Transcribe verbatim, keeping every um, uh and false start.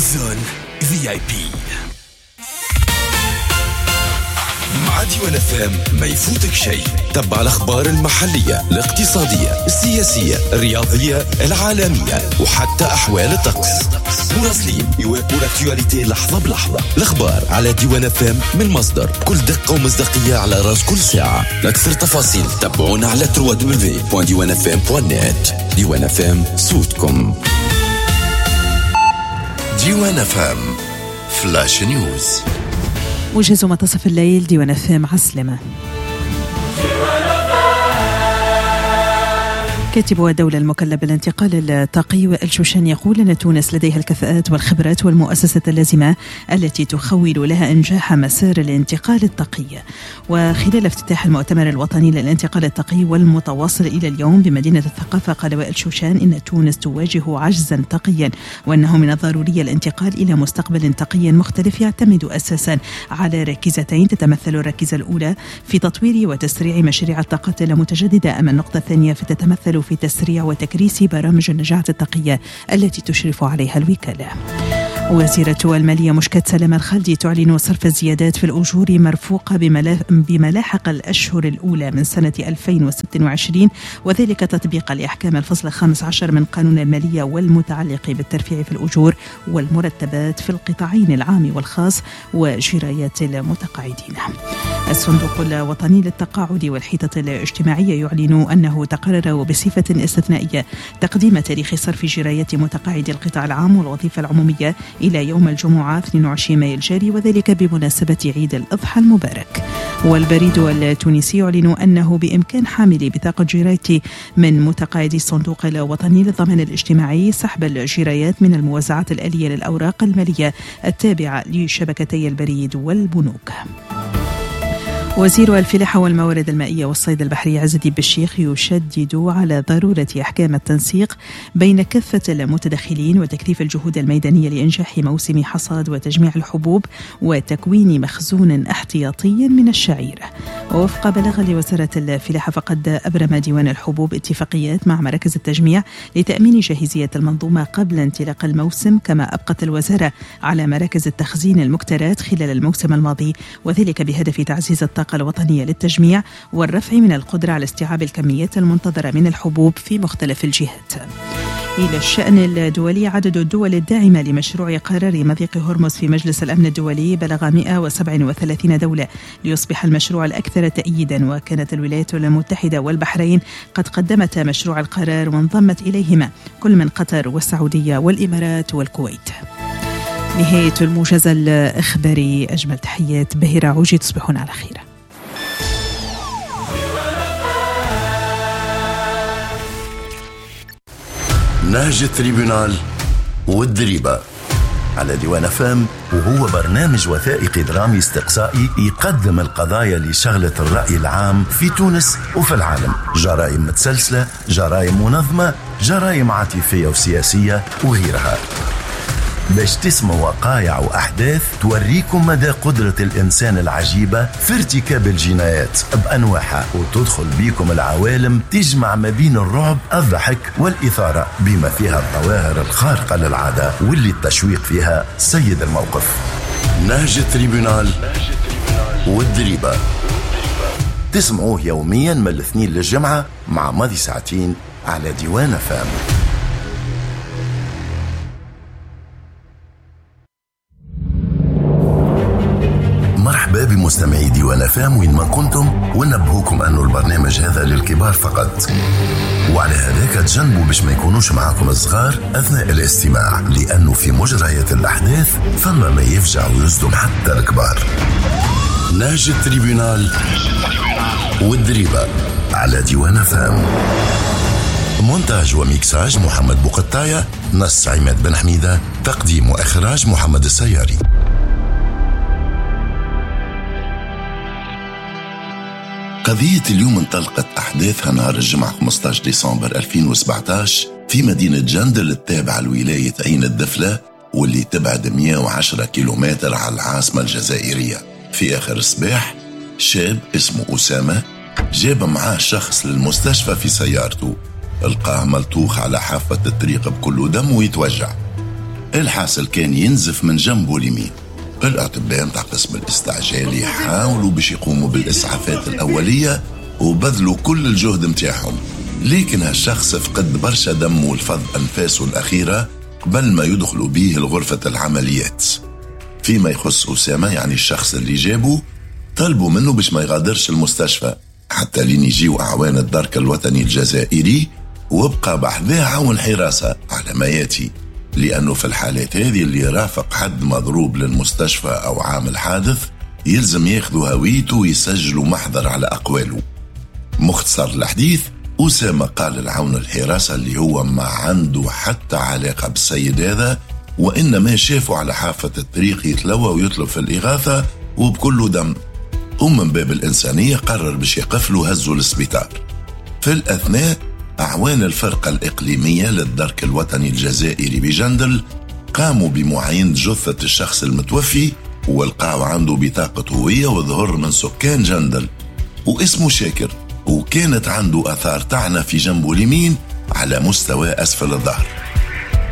زون في آي بي مع ديوان اف ام. ما يفوتك شيء. تبع الأخبار المحلية، الاقتصادية، السياسية، الرياضية، العالمية، وحتى أحوال الطقس. مراسلين يواكبوا الاكتواليتي لحظة بلحظة. الأخبار على ديوان اف ام من مصدر كل دقة ومصداقية على راس كل ساعة. لأكثر تفاصيل تابعونا على دبليو دبليو دبليو دوت ديوان اف ام دوت نت. ديوان اف ام، صوتكم. ديوان اف ام فلاش نيوز. موجز منتصف الليل. ديوان اف ام عسلمة. كاتب الدولة المكلف بالانتقال الطاقي وائل شوشان يقول أن تونس لديها الكفاءات والخبرات والمؤسسة اللازمة التي تخول لها إنجاح مسار الانتقال الطاقي. وخلال افتتاح المؤتمر الوطني للانتقال الطاقي والمتواصل إلى اليوم بمدينة الثقافة، قال وائل شوشان إن تونس تواجه عجزا طاقيا، وأنه من الضروري الانتقال إلى مستقبل طاقي مختلف يعتمد أساسا على ركيزتين، تتمثل الركيزة الأولى في تطوير وتسريع مشاريع الطاقات المتجددة، أما النقطة الثانية فتتمثل في تسريع وتكريس برامج النجاة الطاقية التي تشرف عليها الوكالة. وزيرة المالية مشكات سلامة الخالدي تعلن صرف الزيادات في الأجور مرفوقة بملاحق الأشهر الأولى من سنة ألفين وستة وعشرين، وذلك تطبيقا لأحكام الفصل الخامس عشر من قانون المالية والمتعلق بالترفيع في الأجور والمرتبات في القطاعين العام والخاص وجرايات المتقاعدين. الصندوق الوطني للتقاعد والحيطة الاجتماعية يعلن أنه تقرر بصفة استثنائية تقديم تاريخ صرف جرايات متقاعدي القطاع العام والوظيفة العمومية إلى يوم الجمعة اثنين وعشرين مايو الجاري، وذلك بمناسبة عيد الأضحى المبارك. والبريد التونسي يعلن أنه بإمكان حامل بطاقة جراية من متقاعدي الصندوق الوطني للضمان الاجتماعي سحب الجرايات من الموزعات الآلية للأوراق المالية التابعة لشبكتي البريد والبنوك. وزير الفلاحة والموارد المائية والصيد البحري عز الدين بالشيخ يشدد على ضرورة أحكام التنسيق بين كافة المتدخلين وتكثيف الجهود الميدانية لإنجاح موسم حصاد وتجميع الحبوب وتكوين مخزون احتياطي من الشعير. ووفق بلاغ لوزارة الفلاحة، فقد أبرم ديوان الحبوب اتفاقيات مع مراكز التجميع لتأمين جاهزية المنظومة قبل انطلاق الموسم، كما أبقت الوزارة على مراكز التخزين المكترات خلال الموسم الماضي، وذلك بهدف تعزيز الطاقة الوطنية للتجميع والرفع من القدرة على استيعاب الكميات المنتظرة من الحبوب في مختلف الجهات. إلى الشأن الدولي، عدد الدول الداعمة لمشروع قرار مضيق هرمز في مجلس الأمن الدولي بلغ مئة وسبعة وثلاثين دولة ليصبح المشروع الأكثر تأييدا، وكانت الولايات المتحدة والبحرين قد قدمتا مشروع القرار وانضمت إليهما كل من قطر والسعودية والإمارات والكويت. نهاية الموجز الإخباري. أجمل تحيات بهيرة عوجي، تصبحون على خير. نهج التريبونال والدريبة على ديوان اف ام، وهو برنامج وثائقي درامي استقصائي يقدم القضايا اللي شغلت الرأي العام في تونس وفي العالم، جرائم متسلسلة، جرائم منظمة، جرائم عاطفية وسياسية وغيرها، باش تسمعوا وقائع وأحداث توريكم مدى قدرة الإنسان العجيبة في ارتكاب الجنايات بأنواعها، وتدخل بيكم العوالم تجمع ما بين الرعب، الضحك والإثارة، بما فيها الظواهر الخارقة للعادة واللي التشويق فيها سيد الموقف. نهج التريبونال والدريبة تسمعوه يوميا من الاثنين للجمعة مع ماضي ساعتين على ديوان فام. مرحبا بمستمعي ديوان فام وين ما كنتم، ونبهوكم أنه البرنامج هذا للكبار فقط، وعلى هذاك تجنبوا باش ما يكونوش معاكم الصغار أثناء الاستماع، لأنه في مجريات الأحداث ثم ما يفجع ويصدم حتى الكبار. نهج التريبونال والدريبة على ديوان فام. مونتاج وميكساج محمد بوقطاية، نص عماد بن حميدة، تقديم وإخراج محمد السياري. قضية اليوم انطلقت أحداثها نهار الجمعة خمسة عشر ديسمبر ألفين وسبعة عشر في مدينة جندل التابعة لولاية عين الدفلة، واللي تبعد مئة وعشرة كيلومتر على العاصمة الجزائرية. في آخر الصباح شاب اسمه أسامة جاب معاه شخص للمستشفى في سيارته، لقاه ملطوخ على حافة الطريق بكل دم ويتوجع. الحاصل كان ينزف من جنبه اليمين. الأطباء متاع قسم الاستعجال يحاولوا باش يقوموا بالإسعافات الأولية وبذلوا كل الجهد متاعهم، لكن هالشخص فقد برشا دم والفض أنفاسه الأخيرة قبل ما يدخلوا به الغرفة العمليات. فيما يخص أسامة يعني الشخص اللي جابه، طلبوا منه باش ما يغادرش المستشفى حتى لين يجيوا أعوان الدرك الوطني الجزائري، وابقى بحذاه عون حراسة على ما ياتي، لأنه في الحالات هذه اللي رافق حد مضروب للمستشفى أو عامل حادث يلزم ياخذوا هويته ويسجلوا محضر على أقواله. مختصر الحديث، أسامة قال العون الحراسة اللي هو ما عنده حتى علاقة بالسيد هذا، وإنما شافه على حافة الطريق يتلوى ويطلب في الإغاثة وبكل دم، ومن باب الإنسانية قرر باش يقفله هزوا للسبيطار. في الأثناء أعوان الفرقة الإقليمية للدرك الوطني الجزائري بجندل قاموا بمعاينة جثة الشخص المتوفي، والقاو عنده بطاقة هوية وظهر من سكان جندل واسمه شاكر، وكانت عنده أثار طعنة في جنبه اليمين على مستوى أسفل الظهر.